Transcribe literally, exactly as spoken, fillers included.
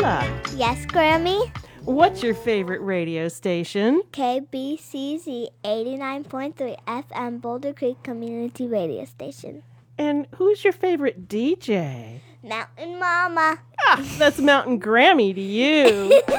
Carla. Yes, Grammy? What's your favorite radio station? K B C Z eighty-nine point three F M Boulder Creek Community Radio Station. And who's your favorite D J? Mountain Mama. Ah, that's Mountain Grammy to you.